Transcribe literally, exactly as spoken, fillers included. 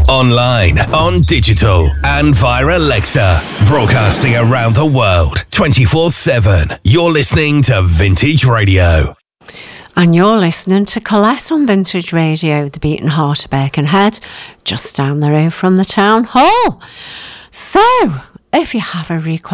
Online, on digital, and via Alexa. Broadcasting around the world, twenty-four seven. You're listening to Vintage Radio. And you're listening to Colette on Vintage Radio, the beating heart of Birkenhead, just down the road from the town hall. So, if you have a request,